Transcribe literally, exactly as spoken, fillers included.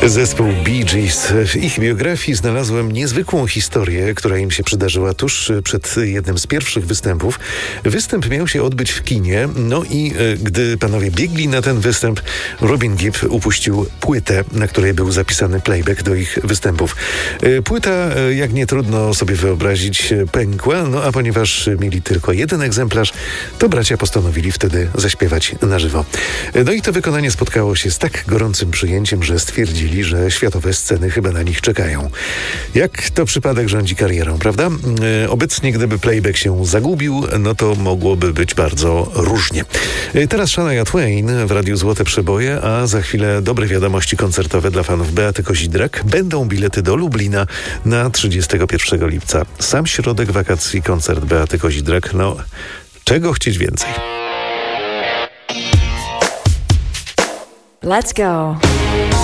Zespół Bee Gees. W ich biografii znalazłem niezwykłą historię, która im się przydarzyła tuż przed jednym z pierwszych występów. Występ miał się odbyć w kinie, no i e, gdy panowie biegli na ten występ, Robin Gibb upuścił płytę, na której był zapisany playback do ich występów. E, płyta, e, jak nie trudno sobie wyobrazić, pękła, no a ponieważ mieli tylko jeden egzemplarz, to bracia postanowili wtedy zaśpiewać na żywo. E, no i to wykonanie spotkało się z tak gorącym przyjęciem, że stwierdzili, że światowe sceny chyba na nich czekają. Jak to przypadek rządzi karierą, prawda? E, obecnie, gdyby playback się zagubił, no to mogłoby być bardzo różnie. E, teraz Shania Twain w Radiu Złote Przeboje, a za chwilę dobre wiadomości koncertowe dla fanów Beaty Kozidrak. Będą bilety do Lublina na trzydziestego pierwszego lipca. Sam środek wakacji, koncert Beaty Kozidrak. No, czego chcieć więcej? Let's go.